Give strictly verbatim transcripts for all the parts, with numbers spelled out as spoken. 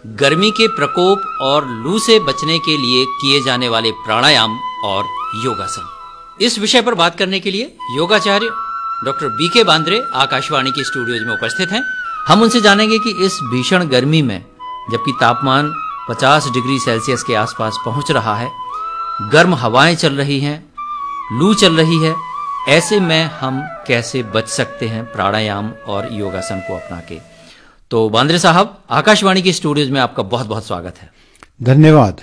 गर्मी के प्रकोप और लू से बचने के लिए किए जाने वाले प्राणायाम और योगासन। इस विषय पर बात करने के लिए योगाचार्य डॉक्टर बी के बांद्रे आकाशवाणी के स्टूडियोज में उपस्थित हैं। हम उनसे जानेंगे कि इस भीषण गर्मी में, जबकि तापमान पचास डिग्री सेल्सियस के आसपास पहुंच रहा है, गर्म हवाएं चल रही हैं, लू चल रही है, ऐसे में हम कैसे बच सकते हैं प्राणायाम और योगासन को अपना के। तो बांद्रे साहब, आकाशवाणी के स्टूडियोज में आपका बहुत बहुत स्वागत है। धन्यवाद।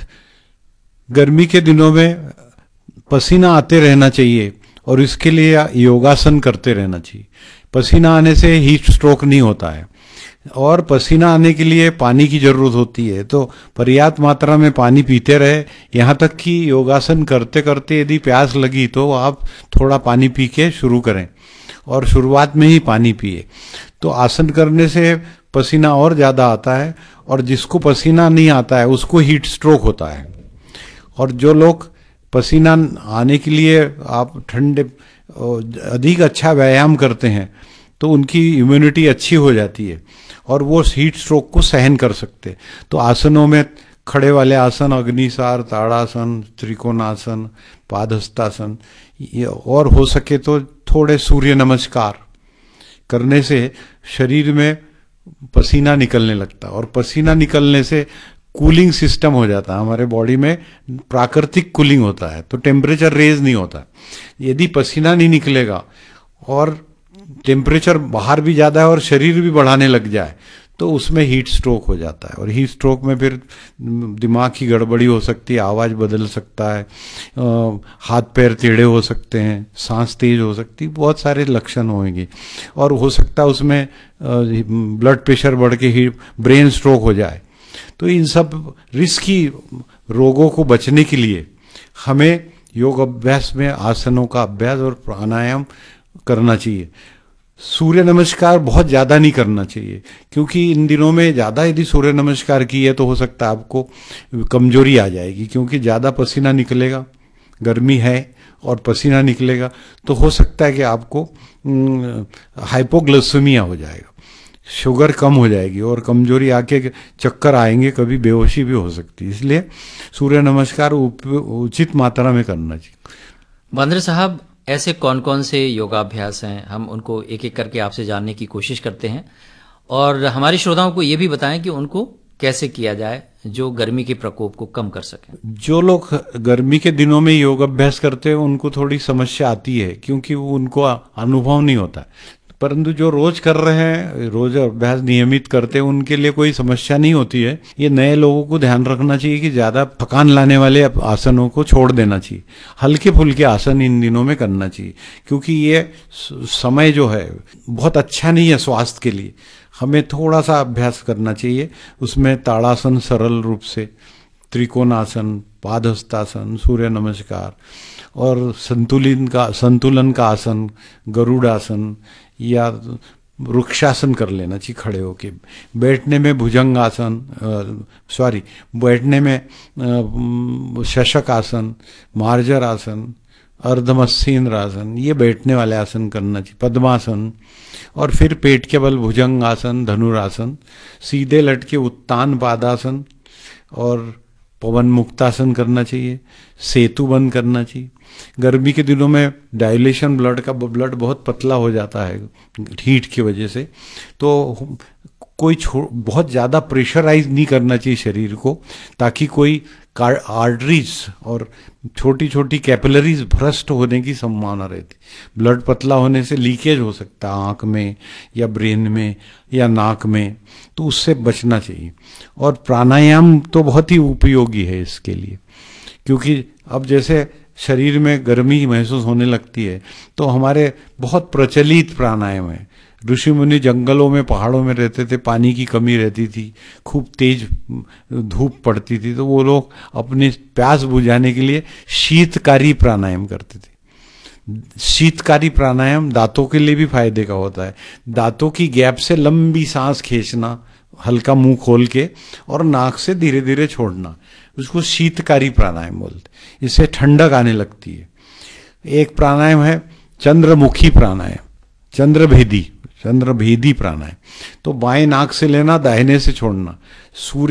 गर्मी के दिनों में पसीना आते रहना चाहिए और इसके लिए योगासन करते रहना चाहिए। पसीना आने से हीट स्ट्रोक नहीं होता है और पसीना आने के लिए पानी की जरूरत होती है, तो पर्याप्त मात्रा में पानी पीते रहे। यहाँ तक कि योगासन करते करते यदि प्यास लगी तो आप थोड़ा पानी पी के शुरू करें और शुरुआत में ही पानी पिए, तो आसन करने से पसीना और ज़्यादा आता है और जिसको पसीना नहीं आता है उसको हीट स्ट्रोक होता है। और जो लोग पसीना आने के लिए आप ठंडे अधिक अच्छा व्यायाम करते हैं तो उनकी इम्यूनिटी अच्छी हो जाती है और वो हीट स्ट्रोक को सहन कर सकते। तो आसनों में खड़े वाले आसन, अग्निसार, ताड़ासन, त्रिकोणासन, पादहस्तासन, ये और हो सके तो थोड़े सूर्य नमस्कार करने से शरीर में पसीना निकलने लगता है और पसीना निकलने से कूलिंग सिस्टम हो जाता है, हमारे बॉडी में प्राकृतिक कूलिंग होता है, तो टेम्परेचर रेज नहीं होता। यदि पसीना नहीं निकलेगा और टेम्परेचर बाहर भी ज़्यादा है और शरीर भी बढ़ाने लग जाए तो उसमें हीट स्ट्रोक हो जाता है और हीट स्ट्रोक में फिर दिमाग की गड़बड़ी हो सकती है, आवाज़ बदल सकता है, हाथ पैर टेढ़े हो सकते हैं, सांस तेज हो सकती है, बहुत सारे लक्षण होंगे और हो सकता है उसमें ब्लड प्रेशर बढ़ के ही ब्रेन स्ट्रोक हो जाए। तो इन सब रिस्की रोगों को बचने के लिए हमें योग अभ्यास में आसनों का अभ्यास और प्राणायाम करना चाहिए। सूर्य नमस्कार बहुत ज़्यादा नहीं करना चाहिए, क्योंकि इन दिनों में ज़्यादा यदि सूर्य नमस्कार किए तो हो सकता है आपको कमजोरी आ जाएगी, क्योंकि ज़्यादा पसीना निकलेगा, गर्मी है और पसीना निकलेगा तो हो सकता है कि आपको हाइपोग्लाइसेमिया हो जाएगा, शुगर कम हो जाएगी और कमजोरी आके चक्कर आएंगे, कभी बेहोशी भी हो सकती है। इसलिए सूर्य नमस्कार उचित मात्रा में करना चाहिए। बांद्रे साहब, ऐसे कौन कौन से योगाभ्यास हैं, हम उनको एक एक करके आपसे जानने की कोशिश करते हैं और हमारे श्रोताओं को ये भी बताएं कि उनको कैसे किया जाए जो गर्मी के प्रकोप को कम कर सकें। जो लोग गर्मी के दिनों में योग अभ्यास करते हैं उनको थोड़ी समस्या आती है, क्योंकि वो उनको अनुभव नहीं होता, परंतु जो रोज कर रहे हैं, रोज अभ्यास नियमित करते हैं, उनके लिए कोई समस्या नहीं होती है। ये नए लोगों को ध्यान रखना चाहिए कि ज़्यादा थकान लाने वाले आसनों को छोड़ देना चाहिए, हल्के फुल्के आसन इन दिनों में करना चाहिए, क्योंकि ये समय जो है बहुत अच्छा नहीं है स्वास्थ्य के लिए। हमें थोड़ा सा अभ्यास करना चाहिए, उसमें ताड़ासन सरल रूप से, त्रिकोणासन, पादहस्तासन, सूर्य नमस्कार और संतुलन का संतुलन का आसन, गरुड़ासन या वृक्षासन कर लेना चाहिए खड़े होके। बैठने में भुजंगासन, सॉरी बैठने में शशक आसन, मार्जर आसन, अर्धमत्स्येंद्र आसन, ये बैठने वाले आसन करना चाहिए। पद्मासन और फिर पेट के बल भुजंगासन, धनुरासन, सीधे लटके उत्तान पादासन और पवन मुक्तासन करना चाहिए। सेतु बंद करना चाहिए। गर्मी के दिनों में डायलेशन, ब्लड का ब्लड बहुत पतला हो जाता है हीट की वजह से, तो कोई बहुत ज़्यादा प्रेशराइज नहीं करना चाहिए शरीर को, ताकि कोई आर्टरीज और छोटी छोटी कैपिलरीज भ्रष्ट होने की संभावना रहती। ब्लड पतला होने से लीकेज हो सकता है आँख में या ब्रेन में या नाक में, तो उससे बचना चाहिए। और प्राणायाम तो बहुत ही उपयोगी है इसके लिए, क्योंकि अब जैसे शरीर में गर्मी महसूस होने लगती है तो हमारे बहुत प्रचलित प्राणायाम है। ऋषि मुनि जंगलों में, पहाड़ों में रहते थे, पानी की कमी रहती थी, खूब तेज धूप पड़ती थी, तो वो लोग अपने प्यास बुझाने के लिए शीतकारी प्राणायाम करते थे। शीतकारी प्राणायाम दांतों के लिए भी फायदे का होता है। दांतों की गैप से लंबी सांस खींचना, हल्का मुंह खोल के, और नाक से धीरे धीरे छोड़ना, उसको शीतकारी प्राणायाम बोलते। इससे ठंडक आने लगती है। एक प्राणायाम है चंद्रमुखी प्राणायाम, चंद्रभेदी चंद्रभेदी प्राणायाम। तो बाएं नाक से लेना, दाहिने से छोड़ना। सूर्य